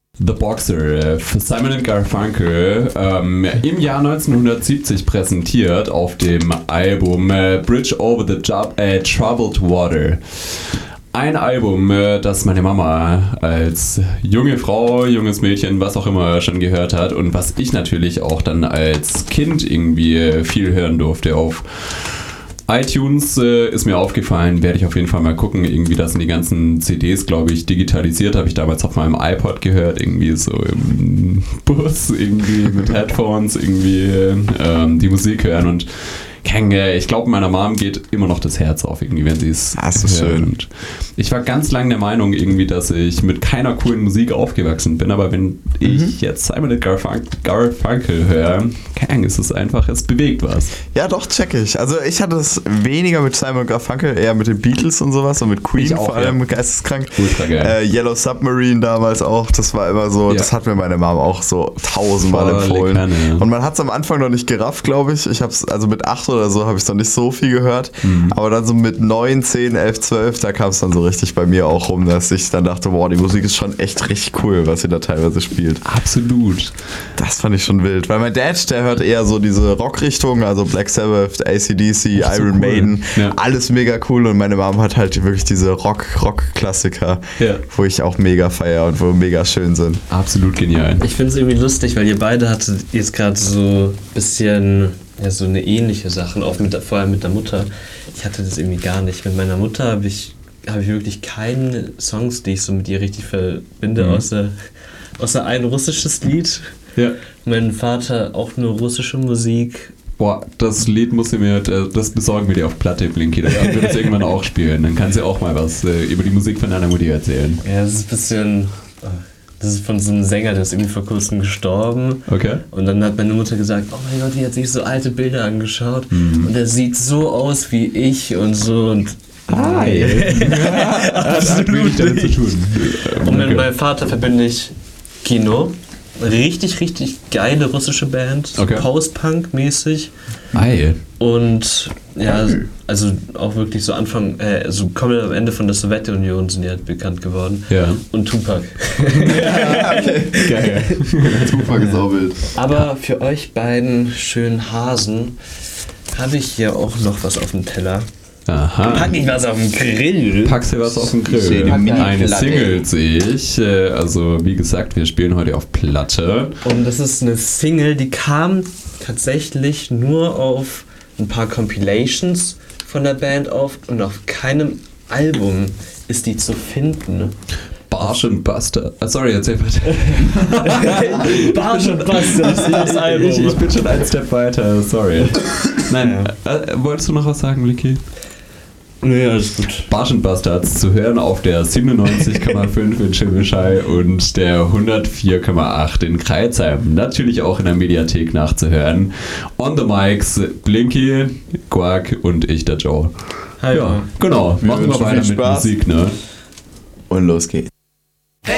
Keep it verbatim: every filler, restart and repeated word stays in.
The Boxer für Simon and Garfunkel ähm, im Jahr neunzehnhundertsiebzig präsentiert auf dem Album äh, Bridge Over the Job, äh, Troubled Water. Ein Album, äh, das meine Mama als junge Frau, junges Mädchen, was auch immer schon gehört hat und was ich natürlich auch dann als Kind irgendwie viel hören durfte auf iTunes. Äh, ist mir aufgefallen, werde ich auf jeden Fall mal gucken. Irgendwie, das sind die ganzen C Ds, glaube ich, digitalisiert. Habe ich damals auf meinem iPod gehört. Irgendwie so im Bus, irgendwie mit Headphones, irgendwie ähm, die Musik hören. Und ich glaube, meiner Mom geht immer noch das Herz auf, irgendwie, wenn sie es hört. Schön. Ich war ganz lange der Meinung, irgendwie, dass ich mit keiner coolen Musik aufgewachsen bin, aber wenn mhm. ich jetzt Simon and Garfun- Garfunkel höre, ist es einfach, es bewegt was. Ja, doch, check ich. Also ich hatte es weniger mit Simon und Garfunkel, eher mit den Beatles und sowas und mit Queen auch, vor allem, ja. Geisteskrank. Ultra geil. Äh, Yellow Submarine damals auch, das war immer so, ja. Das hat mir meine Mom auch so tausendmal Voll empfohlen. Kanne, ja. Und man hat es am Anfang noch nicht gerafft, glaube ich. Ich habe es, also mit acht oder so habe ich es noch nicht so viel gehört. Mhm. Aber dann so mit neun, zehn, elf, zwölf, da kam es dann so richtig bei mir auch rum, dass ich dann dachte, wow, die Musik ist schon echt richtig cool, was sie da teilweise spielt. Absolut. Das fand ich schon wild. Weil mein Dad, der hört eher so diese Rockrichtung, also Black Sabbath, A C D C, Iron so cool. Maiden, ja. Alles mega cool. Und meine Mom hat halt wirklich diese Rock, Rock-Klassiker, ja. Wo ich auch mega feiere und wo mega schön sind. Absolut genial. Ich finde es irgendwie lustig, weil ihr beide hattet jetzt gerade so ein bisschen... Ja, so eine ähnliche Sache, auch mit, vor allem mit der Mutter. Ich hatte das irgendwie gar nicht. Mit meiner Mutter habe ich, hab ich wirklich keine Songs, die ich so mit ihr richtig verbinde, mhm. außer, außer ein russisches Lied. Ja. Mein Vater auch nur russische Musik. Boah, das Lied muss ich mir, das besorgen wir dir auf Platte, Blinky. Dann wird es irgendwann auch spielen. Dann kannst du auch mal was äh, über die Musik von deiner Mutter erzählen. Ja, das ist ein bisschen... Das ist von so einem Sänger, der ist irgendwie vor kurzem gestorben. Okay. Und dann hat meine Mutter gesagt, oh mein Gott, die hat sich so alte Bilder angeschaut. Mhm. Und er sieht so aus wie ich und so. Und ah, ja. Das hat wenig damit zu tun. Und mit okay. meinem Vater verbinde ich Kino. Richtig, richtig geile russische Band. Okay. Post-Punk-mäßig. Ei. Und ja, also auch wirklich so Anfang, äh, so kommen am Ende von der Sowjetunion sind die halt bekannt geworden. Ja. Und Tupac. Ja, okay. Geil. Tupac ist auch wild. Aber für euch beiden schönen Hasen habe ich hier auch noch was auf dem Teller. Aha. Pack ich was auf den Grill. Packst du was auf den Grill? Eine Single sehe ich. Also wie gesagt, wir spielen heute auf Platte. Und das ist eine Single, die kam tatsächlich nur auf ein paar Compilations von der Band auf und auf keinem Album ist die zu finden. Barsch und Buster. Ah, sorry, erzähl weiter. Barsch und Buster ist das Album. Ich, ich bin schon ein Step weiter, sorry. Nein, ja. äh, wolltest du noch was sagen, Licky? Nee, alles gut. Barsch und Bastards zu hören auf der siebenundneunzig Komma fünf in Schimmelschei und der hundertvier Komma acht in Kreuzheim. Natürlich auch in der Mediathek nachzuhören. On the Mics, Blinky, Quark und ich, der Joe. Hi, ja, genau. Wir machen wir weiter mit Spaß. Musik, ne? Und los geht's.